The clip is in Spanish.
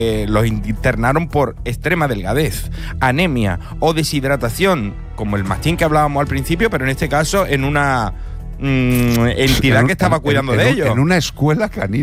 los internaron por extrema delgadez, anemia o deshidratación, como el mastín que hablábamos al principio, pero en este caso en una entidad que estaba cuidando de ellos. En una escuela canina.